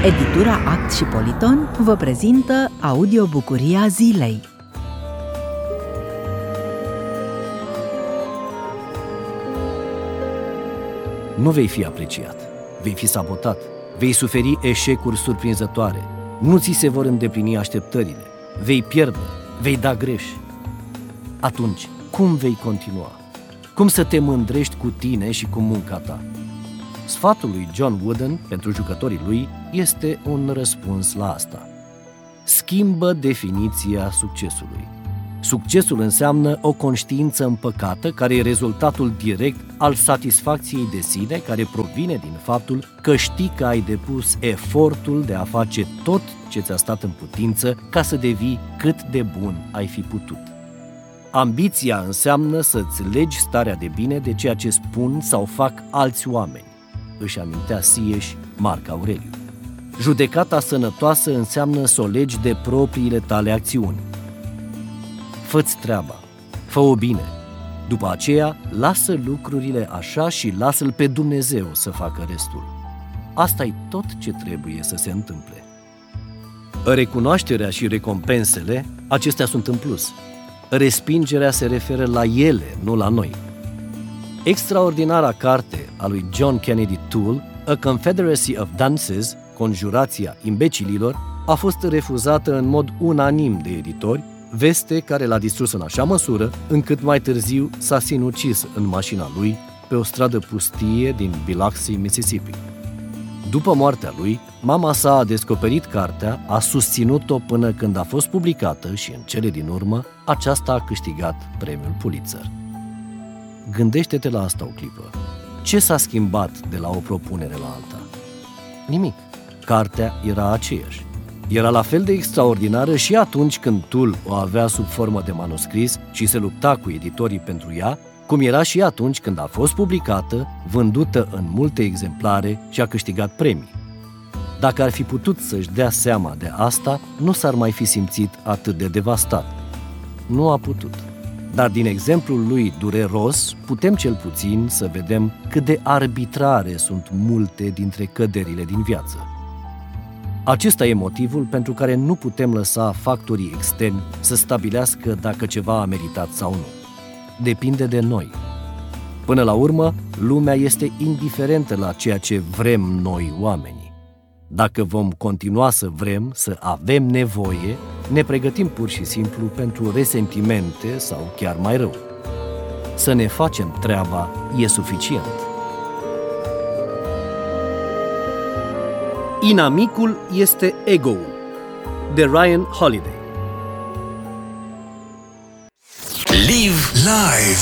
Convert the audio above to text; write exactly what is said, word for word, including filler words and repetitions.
Editura Act și Politon vă prezintă audiobucuria zilei. Nu vei fi apreciat, vei fi sabotat, vei suferi eșecuri surprinzătoare, nu ți se vor îndeplini așteptările, vei pierde, vei da greș. Atunci, cum vei continua? Cum să te mândrești cu tine și cu munca ta? Sfatul lui John Wooden pentru jucătorii lui este un răspuns la asta. Schimbă definiția succesului. Succesul înseamnă o conștiință împăcată care e rezultatul direct al satisfacției de sine, care provine din faptul că știi că ai depus efortul de a face tot ce ți-a stat în putință ca să devii cât de bun ai fi putut. Ambiția înseamnă să-ți legi starea de bine de ceea ce spun sau fac alți oameni, își amintea Sieși Marc Aureliu. Judecata sănătoasă înseamnă să o legi de propriile tale acțiuni. Fă-ți treaba, fă-o bine. După aceea, lasă lucrurile așa și lasă-L pe Dumnezeu să facă restul. Asta e tot ce trebuie să se întâmple. Recunoașterea și recompensele, acestea sunt în plus. Respingerea se referă la ele, nu la noi. Extraordinara carte a lui John Kennedy Toole, A Confederacy of Dunces, Conjurația imbecililor, a fost refuzată în mod unanim de editori, veste care l-a distrus în așa măsură, încât mai târziu s-a sinucis în mașina lui pe o stradă pustie din Biloxi, Mississippi. După moartea lui, mama sa a descoperit cartea, a susținut-o până când a fost publicată și în cele din urmă, aceasta a câștigat premiul Pulitzer. Gândește-te la asta o clipă. Ce s-a schimbat de la o propunere la alta? Nimic. Cartea era aceeași. Era la fel de extraordinară și atunci când Toole o avea sub formă de manuscris și se lupta cu editorii pentru ea, cum era și atunci când a fost publicată, vândută în multe exemplare și a câștigat premii. Dacă ar fi putut să-și dea seama de asta, nu s-ar mai fi simțit atât de devastat. Nu a putut. Dar din exemplul lui dureros, putem cel puțin să vedem cât de arbitrare sunt multe dintre căderile din viață. Acesta e motivul pentru care nu putem lăsa factorii externi să stabilească dacă ceva a meritat sau nu. Depinde de noi. Până la urmă, lumea este indiferentă la ceea ce vrem noi oamenii. Dacă vom continua să vrem, să avem nevoie, ne pregătim pur și simplu pentru resentimente sau chiar mai rău. Să ne facem treaba e suficient. Inamicul este ego-ul, de Ryan Holiday. Live live